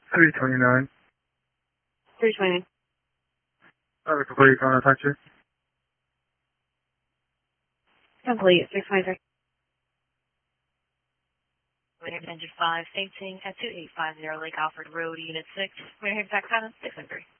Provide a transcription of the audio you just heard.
329. 320. Complete contact you. Complete, 623. Winter Engine 5, Sainting at 2850 Lake Alfred Road, Unit 6. Winter Back 7, 613.